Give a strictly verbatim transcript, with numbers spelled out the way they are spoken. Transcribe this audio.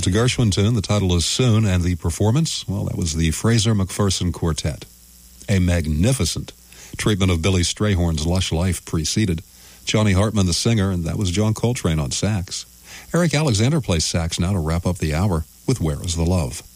a Gershwin tune. The title is Soon, and the performance, well, that was the Fraser McPherson Quartet. A magnificent treatment of Billy Strayhorn's lush life preceded. Johnny Hartman, the singer, and that was John Coltrane on sax. Eric Alexander plays sax now to wrap up the hour with Where is the Love?